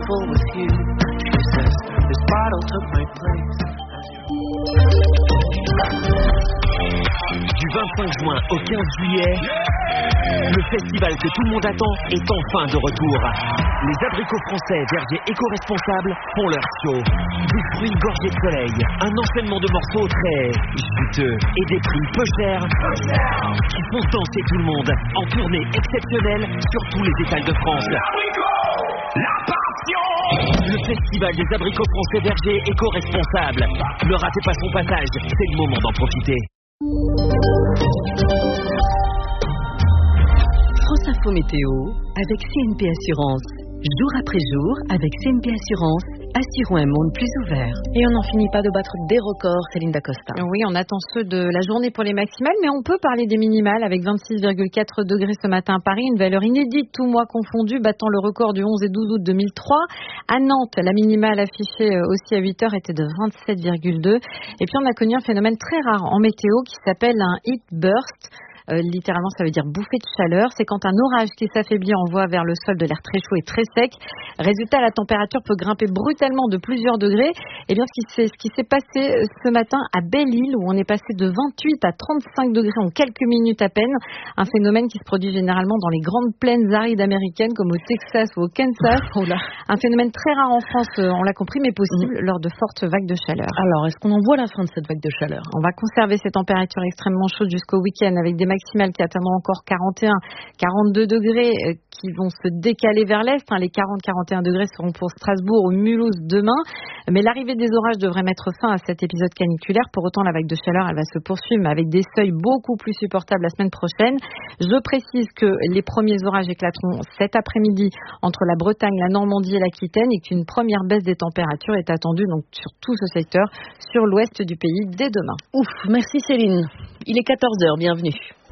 full with you. She says, this bottle took my place. Du 25 juin au 15 juillet, le festival que tout le monde attend est enfin de retour. Les abricots français vergers éco-responsables font leur show. Des fruits gorgés de soleil, un enchaînement de morceaux très juteux et des prix peu chers qui font danser tout le monde en tournée exceptionnelle sur tous les étals de France. La passion! Le festival des abricots français vergers éco-responsables. Ne ratez pas son passage, c'est le moment d'en profiter. France Info Météo avec CNP Assurance. Jour après jour, avec CNP Assurance, assurons un monde plus ouvert. Et on n'en finit pas de battre des records, Céline Dacosta. Oui, on attend ceux de la journée pour les maximales, mais on peut parler des minimales avec 26,4 degrés ce matin à Paris, une valeur inédite, tout mois confondu, battant le record du 11 et 12 août 2003. À Nantes, la minimale affichée aussi à 8 heures était de 27,2. Et puis on a connu un phénomène très rare en météo qui s'appelle un heat burst. Littéralement, ça veut dire bouffée de chaleur. C'est quand un orage qui s'affaiblit envoie vers le sol de l'air très chaud et très sec. Résultat, la température peut grimper brutalement de plusieurs degrés. Et bien, ce qui s'est passé ce matin à Belle-Île, où on est passé de 28 à 35 degrés en quelques minutes à peine. Un phénomène qui se produit généralement dans les grandes plaines arides américaines, comme au Texas ou au Kansas. Un phénomène très rare en France, on l'a compris, mais possible lors de fortes vagues de chaleur. Alors, est-ce qu'on en voit la fin de cette vague de chaleur? On va conserver ces températures extrêmement chaudes jusqu'au week-end avec des maximales qui attendront encore 41, 42 degrés qui vont se décaler vers l'est. Les 40-41 degrés seront pour Strasbourg ou Mulhouse demain. Mais l'arrivée des orages devrait mettre fin à cet épisode caniculaire. Pour autant, la vague de chaleur, elle va se poursuivre, mais avec des seuils beaucoup plus supportables la semaine prochaine. Je précise que les premiers orages éclateront cet après-midi entre la Bretagne, la Normandie et l'Aquitaine et qu'une première baisse des températures est attendue donc sur tout ce secteur, sur l'ouest du pays dès demain. Ouf, merci Céline. Il est 14h, bienvenue.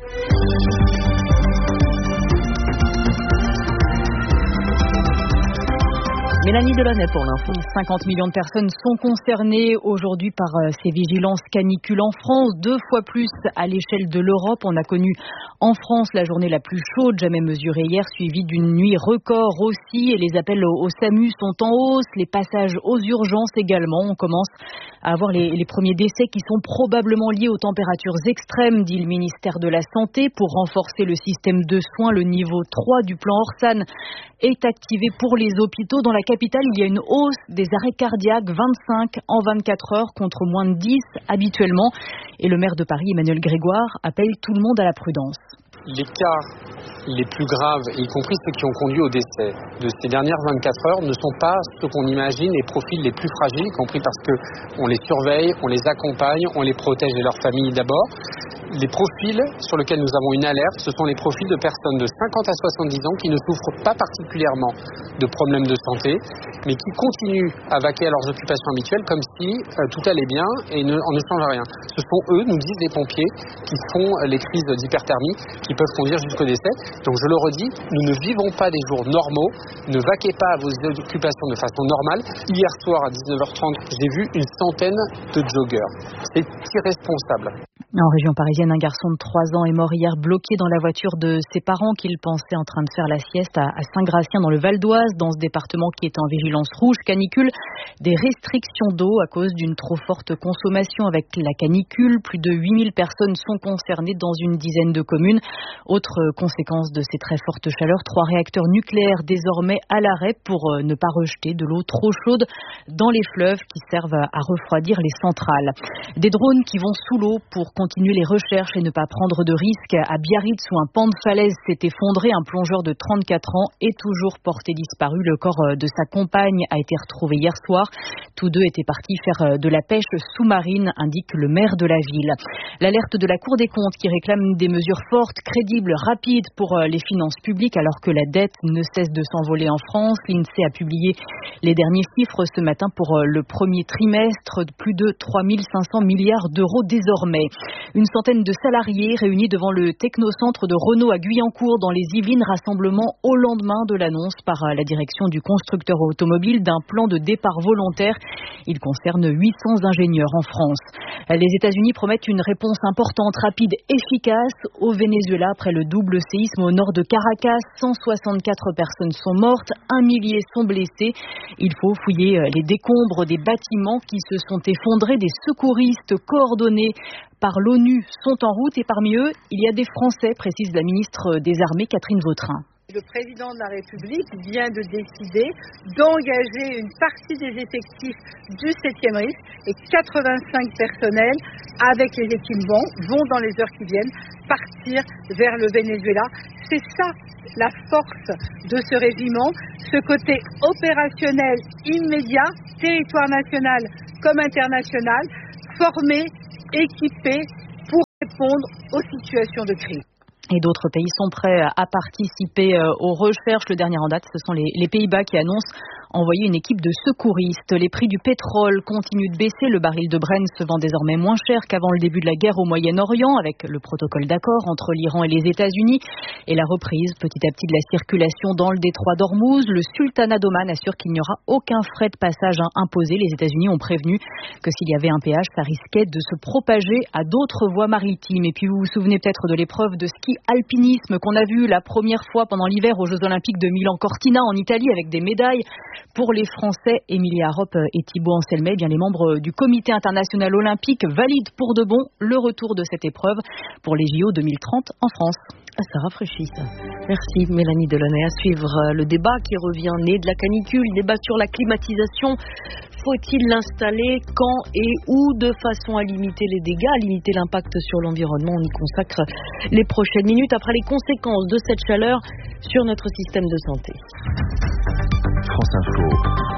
Mélanie Delaunay pour l'info. 50 millions de personnes sont concernées aujourd'hui par ces vigilances canicules en France, 2 fois plus à l'échelle de l'Europe. On a connu en France la journée la plus chaude jamais mesurée hier, suivie d'une nuit record aussi. Et les appels au SAMU sont en hausse, les passages aux urgences également. On commence à avoir les premiers décès qui sont probablement liés aux températures extrêmes, dit le ministère de la Santé. Pour renforcer le système de soins, le niveau 3 du plan Orsan est activé pour les hôpitaux. Dans la capitale, il y a une hausse des arrêts cardiaques, 25 en 24 heures contre moins de 10 habituellement. Et le maire de Paris, Emmanuel Grégoire, appelle tout le monde à la prudence. Les cas les plus graves, y compris ceux qui ont conduit au décès de ces dernières 24 heures, ne sont pas ceux qu'on imagine, les profils les plus fragiles, y compris parce qu'on les surveille, on les accompagne, on les protège et leurs familles d'abord. Les profils sur lesquels nous avons une alerte, ce sont les profils de personnes de 50 à 70 ans qui ne souffrent pas particulièrement de problèmes de santé, mais qui continuent à vaquer à leurs occupations habituelles comme si tout allait bien et on ne change rien. Ce sont eux, nous disent les pompiers, qui font les crises d'hyperthermie, qui peuvent conduire jusqu'au décès. Donc je le redis, nous ne vivons pas des jours normaux, ne vaquez pas à vos occupations de façon normale. Hier soir à 19h30, j'ai vu une centaine de joggeurs. C'est irresponsable. En région parisienne, un garçon de 3 ans est mort hier bloqué dans la voiture de ses parents qu'il pensait en train de faire la sieste à Saint-Gratien dans le Val d'Oise, dans ce département qui est en vigilance rouge canicule. Des restrictions d'eau à cause d'une trop forte consommation avec la canicule. Plus de 8000 personnes sont concernées dans une dizaine de communes. Autre conséquence de ces très fortes chaleurs, 3 réacteurs nucléaires désormais à l'arrêt pour ne pas rejeter de l'eau trop chaude dans les fleuves qui servent à refroidir les centrales. Des drones qui vont sous l'eau pour continuer les recherches et ne pas prendre de risques. À Biarritz, où un pan de falaise s'est effondré, un plongeur de 34 ans est toujours porté disparu. Le corps de sa compagne a été retrouvé hier soir. Tous deux étaient partis faire de la pêche sous-marine, indique le maire de la ville. L'alerte de la Cour des comptes qui réclame des mesures fortes, crédibles, rapides pour les finances publiques alors que la dette ne cesse de s'envoler en France. L'INSEE a publié les derniers chiffres ce matin pour le premier trimestre, de plus de 3500 milliards d'euros désormais. Une centaine de salariés réunis devant le technocentre de Renault à Guyancourt dans les Yvelines, rassemblement au lendemain de l'annonce par la direction du constructeur automobile d'un plan de départ volontaire Il concerne 800 ingénieurs en France. Les États-Unis promettent une réponse importante, rapide, efficace au Venezuela après le double séisme au nord de Caracas. 164 personnes sont mortes, 1 millier sont blessés. Il faut fouiller les décombres des bâtiments qui se sont effondrés. Des secouristes coordonnés par l'ONU sont en route et parmi eux, il y a des Français, précise la ministre des Armées Catherine Vautrin. Le président de la République vient de décider d'engager une partie des effectifs du 7e RIF et 85 personnels avec les équipements vont dans les heures qui viennent partir vers le Venezuela. C'est ça la force de ce régiment, ce côté opérationnel immédiat, territoire national comme international, formé, équipé pour répondre aux situations de crise. Et d'autres pays sont prêts à participer aux recherches. Le dernier en date, ce sont les Pays-Bas qui annoncent envoyer une équipe de secouristes. Les prix du pétrole continuent de baisser. Le baril de Brent se vend désormais moins cher qu'avant le début de la guerre au Moyen-Orient, avec le protocole d'accord entre l'Iran et les États-Unis et la reprise petit à petit de la circulation dans le détroit d'Ormuz. Le sultanat d'Oman assure qu'il n'y aura aucun frais de passage imposé. Les États-Unis ont prévenu que s'il y avait un péage, ça risquait de se propager à d'autres voies maritimes. Et puis vous vous souvenez peut-être de l'épreuve de ski alpinisme qu'on a vue la première fois pendant l'hiver aux Jeux Olympiques de Milan-Cortina en Italie avec des médailles pour les Français. Emilia Arop et Thibaut Anselmet, bien les membres du Comité international olympique valident pour de bon le retour de cette épreuve pour les JO 2030 en France. Ça rafraîchit ça. Merci Mélanie Delaunay. À suivre le débat qui revient né de la canicule, débat sur la climatisation. Faut-il l'installer, quand et où, de façon à limiter les dégâts, à limiter l'impact sur l'environnement? On y consacre les prochaines minutes après les conséquences de cette chaleur sur notre système de santé. France Info,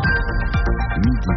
midi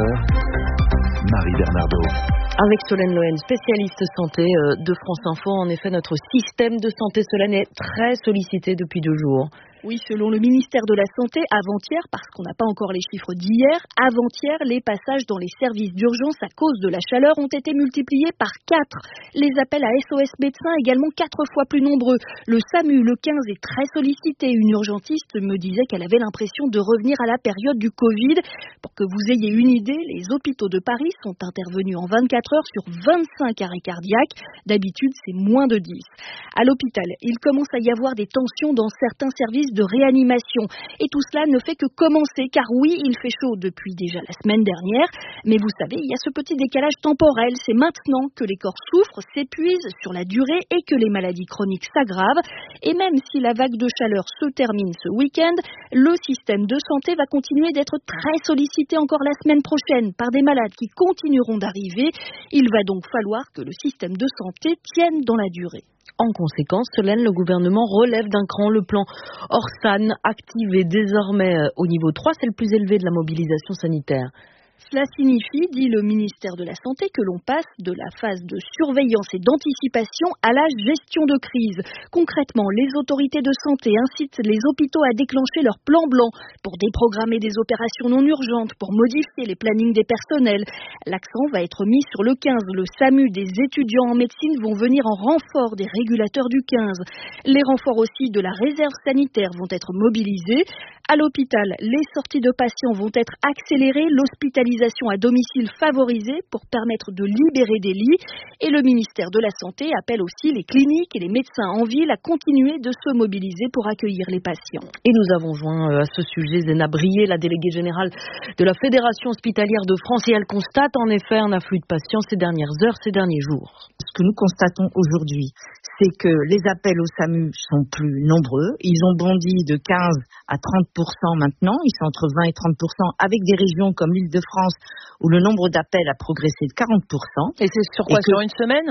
15h, Marie Bernardo. Avec Solène Lohen, spécialiste santé de France Info. En effet, notre système de santé, Solène, est très sollicité depuis 2 jours. Oui, selon le ministère de la Santé, avant-hier, parce qu'on n'a pas encore les chiffres d'hier, avant-hier, les passages dans les services d'urgence à cause de la chaleur ont été multipliés par 4. Les appels à SOS médecins également 4 fois plus nombreux. Le SAMU, le 15, est très sollicité. Une urgentiste me disait qu'elle avait l'impression de revenir à la période du Covid. Pour que vous ayez une idée, les hôpitaux de Paris sont intervenus en 24 heures sur 25 arrêts cardiaques. D'habitude, c'est moins de 10. À l'hôpital, il commence à y avoir des tensions dans certains services de réanimation. Et tout cela ne fait que commencer, car oui, il fait chaud depuis déjà la semaine dernière, mais vous savez, il y a ce petit décalage temporel. C'est maintenant que les corps souffrent, s'épuisent sur la durée et que les maladies chroniques s'aggravent. Et même si la vague de chaleur se termine ce week-end, le système de santé va continuer d'être très sollicité encore la semaine prochaine par des malades qui continueront d'arriver. Il va donc falloir que le système de santé tienne dans la durée. En conséquence, Solène, le gouvernement relève d'un cran le plan Orsan, activé désormais au niveau 3, c'est le plus élevé de la mobilisation sanitaire. Cela signifie, dit le ministère de la Santé, que l'on passe de la phase de surveillance et d'anticipation à la gestion de crise. Concrètement, les autorités de santé incitent les hôpitaux à déclencher leur plan blanc pour déprogrammer des opérations non urgentes, pour modifier les plannings des personnels. L'accent va être mis sur le 15. Le SAMU des étudiants en médecine vont venir en renfort des régulateurs du 15. Les renforts aussi de la réserve sanitaire vont être mobilisés. À l'hôpital, les sorties de patients vont être accélérées, l'hospitalisation à domicile favorisée pour permettre de libérer des lits. Et le ministère de la Santé appelle aussi les cliniques et les médecins en ville à continuer de se mobiliser pour accueillir les patients. Et nous avons joint à ce sujet Zéna Brié, la déléguée générale de la Fédération hospitalière de France, et elle constate en effet un afflux de patients ces dernières heures, ces derniers jours. Ce que nous constatons aujourd'hui, c'est que les appels au SAMU sont plus nombreux. Ils ont bondi de 15 à 30% maintenant. Ils sont entre 20 et 30% avec des régions comme l'Île-de-France où le nombre d'appels a progressé de 40%. Et c'est sur quoi? Sur une semaine?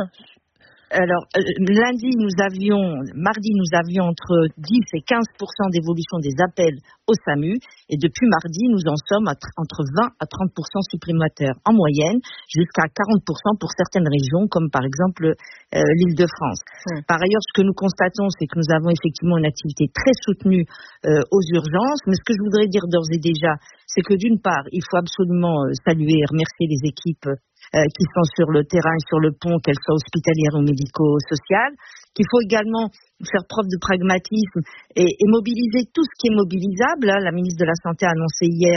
Alors, mardi, nous avions entre 10 et 15% d'évolution des appels au SAMU. Et depuis mardi, nous en sommes entre 20 à 30% supplémentaires en moyenne, jusqu'à 40% pour certaines régions, comme par exemple l'Île-de-France. Par ailleurs, ce que nous constatons, c'est que nous avons effectivement une activité très soutenue aux urgences. Mais ce que je voudrais dire d'ores et déjà, c'est que d'une part, il faut absolument saluer et remercier les équipes qui sont sur le terrain et sur le pont, qu'elles soient hospitalières ou médico-sociales, qu'il faut également faire preuve de pragmatisme et mobiliser tout ce qui est mobilisable. La ministre de la Santé a annoncé hier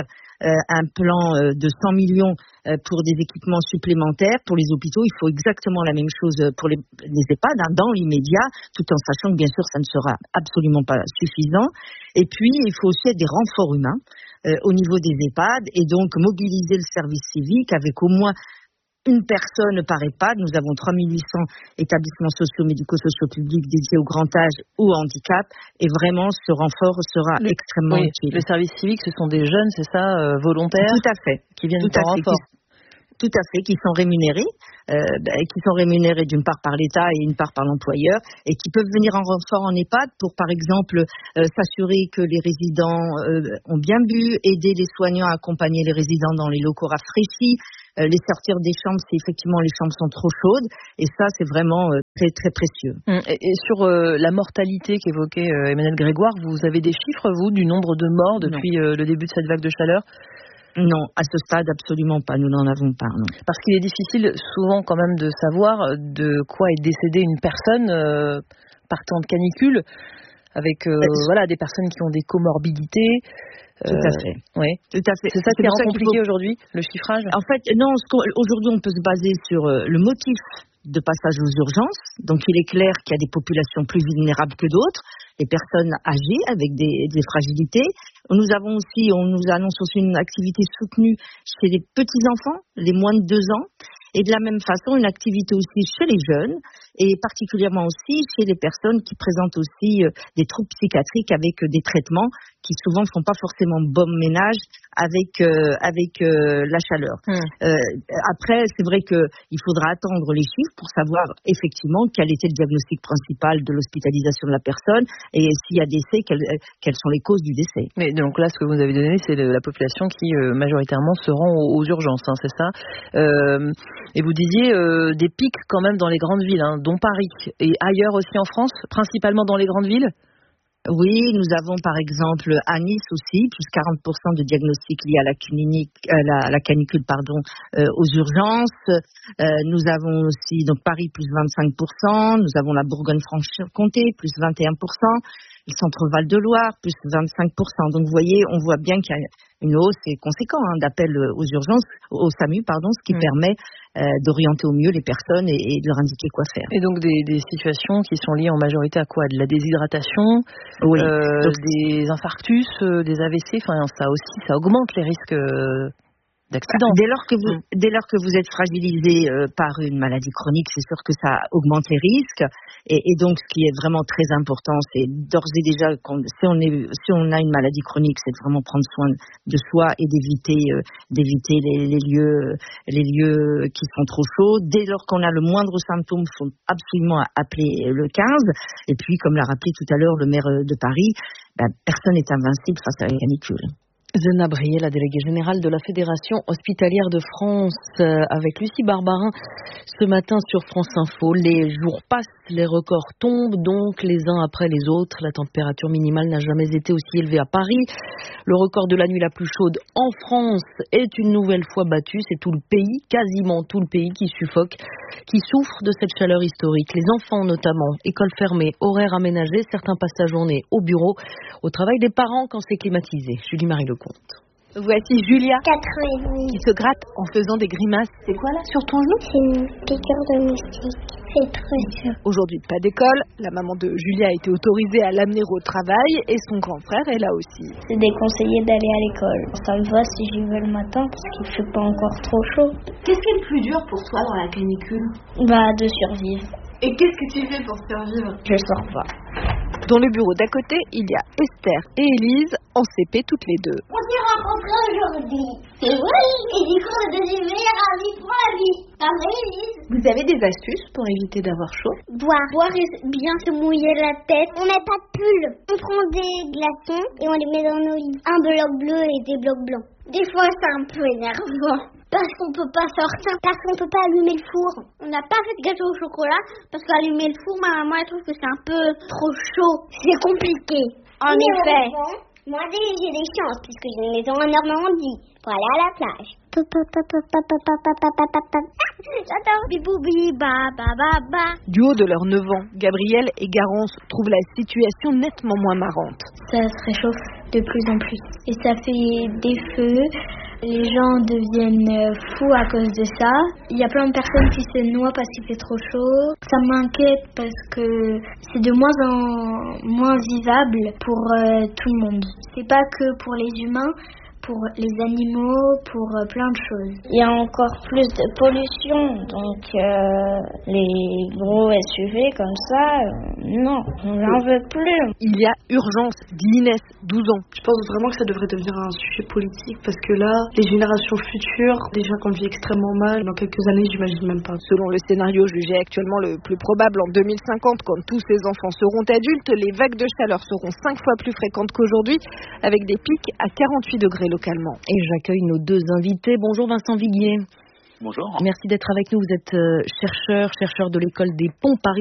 un plan de 100 millions pour des équipements supplémentaires. Pour les hôpitaux, il faut exactement la même chose pour les EHPAD, dans l'immédiat, tout en sachant que bien sûr ça ne sera absolument pas suffisant. Et puis, il faut aussi être des renforts humains au niveau des EHPAD et donc mobiliser le service civique avec au moins une personne par EHPAD. Nous avons 3800 établissements sociaux, médico-sociaux publics dédiés au grand âge ou au handicap. Et vraiment, ce renfort sera extrêmement utile. Le service civique, ce sont des jeunes, c'est ça, volontaires? Tout à fait. Qui viennent en renfort. Tout à fait, qui sont rémunérés. Qui sont rémunérés d'une part par l'État et une part par l'employeur, et qui peuvent venir en renfort en EHPAD pour, par exemple, s'assurer que les résidents ont bien bu, aider les soignants à accompagner les résidents dans les locaux rafraîchis, les sortir des chambres si effectivement les chambres sont trop chaudes, et ça c'est vraiment très très précieux. Et sur la mortalité qu'évoquait Emmanuel Grégoire, vous avez des chiffres, vous, du nombre de morts depuis le début de cette vague de chaleur? Non, à ce stade, absolument pas. Nous n'en avons pas. Non. Parce qu'il est difficile souvent quand même de savoir de quoi est décédée une personne par temps de canicule, avec des personnes qui ont des comorbidités. Tout à fait. Oui. Tout à fait. C'est ça qui est compliqué aujourd'hui, le chiffrage? En fait, non. Aujourd'hui, on peut se baser sur le motif de passage aux urgences. Donc, il est clair qu'il y a des populations plus vulnérables que d'autres, les personnes âgées avec des fragilités. On nous annonce aussi une activité soutenue chez les petits-enfants, les moins de 2 ans. Et de la même façon, une activité aussi chez les jeunes et particulièrement aussi chez les personnes qui présentent aussi des troubles psychiatriques avec des traitements qui souvent ne font pas forcément bon ménage avec la chaleur. Après, c'est vrai qu'il faudra attendre les chiffres pour savoir effectivement quel était le diagnostic principal de l'hospitalisation de la personne et s'il y a décès, quelles sont les causes du décès. Mais donc là, ce que vous avez donné, c'est la population qui majoritairement se rend aux urgences, c'est ça? Et vous disiez des pics quand même dans les grandes villes, dont Paris, et ailleurs aussi en France, principalement dans les grandes villes? Oui, nous avons par exemple à Nice aussi, plus 40% de diagnostics liés à la canicule, aux urgences. Nous avons aussi donc Paris plus 25%, nous avons la Bourgogne-Franche-Comté plus 21%, le centre Val-de-Loire plus 25%. Donc vous voyez, on voit bien qu'il y a une hausse conséquente d'appels aux urgences, au SAMU, ce qui permet d'orienter au mieux les personnes et de leur indiquer quoi faire. Et donc des situations qui sont liées en majorité à quoi? De la déshydratation, des infarctus, des AVC, ça aussi, ça augmente les risques d'accident. Dès lors que vous êtes fragilisé par une maladie chronique, c'est sûr que ça augmente les risques. Et donc, ce qui est vraiment très important, c'est d'ores et déjà, si on a une maladie chronique, c'est de vraiment prendre soin de soi et d'éviter les lieux qui sont trop chauds. Dès lors qu'on a le moindre symptôme, il faut absolument appeler le 15. Et puis, comme l'a rappelé tout à l'heure le maire de Paris, personne n'est invincible face à la canicule. Zena Brier, la déléguée générale de la Fédération hospitalière de France, avec Lucie Barbarin ce matin sur France Info. Les jours passent, les records tombent donc les uns après les autres. La température minimale n'a jamais été aussi élevée à Paris. Le record de la nuit la plus chaude en France est une nouvelle fois battu. C'est tout le pays, quasiment tout le pays qui suffoque, qui souffre de cette chaleur historique. Les enfants notamment, écoles fermées, horaires aménagés, certains passent la journée au bureau, au travail des parents quand c'est climatisé. Julie-Marie Lecomte. Voici Julia, 4 ans et demi, qui se gratte en faisant des grimaces. C'est quoi là sur ton genou? C'est une piqûre de moustique. C'est très dur. Aujourd'hui, pas d'école. La maman de Julia a été autorisée à l'amener au travail et son grand frère est là aussi. C'est déconseillé d'aller à l'école. Ça me va si j'y vais le matin parce qu'il fait pas encore trop chaud. Qu'est-ce qui est le plus dur pour toi dans la canicule? De survivre. Et qu'est-ce que tu fais pour survivre? Je sors pas. Dans le bureau d'à côté, il y a Esther et Élise, en CP toutes les deux. On s'est rencontrés aujourd'hui. C'est vrai. Et du coup, on est devenus meilleurs amis pour la vie. Pas vrai, Élise? Vous avez des astuces pour éviter d'avoir chaud? Boire et bien se mouiller la tête. On met pas de pull. On prend des glaçons et on les met dans nos lits. Un bloc bleu et des blocs blancs. Des fois, c'est un peu énervant. Parce qu'on peut pas sortir, parce qu'on peut pas allumer le four. On n'a pas fait de gâteau au chocolat, parce qu'allumer le four, ma maman elle trouve que c'est un peu trop chaud. C'est compliqué. En effet. Moi, j'ai des chances, puisque j'ai une maison en Normandie, pour aller à la plage. J'adore biboubi ba ba ba ba. Du haut de leurs 9 ans, Gabrielle et Garance trouvent la situation nettement moins marrante. Ça se réchauffe de plus en plus et ça fait des feux. Les gens deviennent fous à cause de ça. Il y a plein de personnes qui se noient parce qu'il fait trop chaud. Ça m'inquiète parce que c'est de moins en moins vivable pour tout le monde. C'est pas que pour les humains, pour les animaux, pour plein de choses. Il y a encore plus de pollution, donc les gros SUV comme ça, non, on n'en veut plus. Il y a urgence, dit Inès, 12 ans. Je pense vraiment que ça devrait devenir un sujet politique parce que là, les générations futures, déjà qu'on vit extrêmement mal, dans quelques années, j'imagine même pas. Selon le scénario jugé actuellement le plus probable en 2050, quand tous ces enfants seront adultes, les vagues de chaleur seront 5 fois plus fréquentes qu'aujourd'hui, avec des pics à 48 degrés localement. Et j'accueille nos 2 invités. Bonjour Vincent Viguier. Bonjour. Merci d'être avec nous. Vous êtes chercheur de l'école des ponts Paris